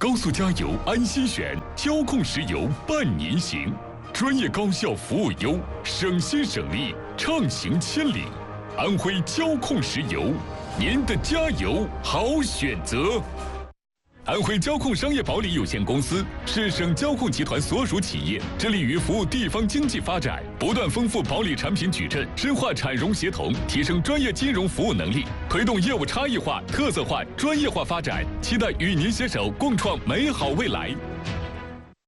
高速加油安心选，交控石油伴您行。专业高效服务优，省心省力，畅行千里。安徽交控石油，您的加油好选择。安徽交控商业保理有限公司是省交控集团所属企业，致力于服务地方经济发展，不断丰富保理产品矩阵，深化产融协同，提升专业金融服务能力，推动业务差异化、特色化、专业化发展。期待与您携手共创美好未来。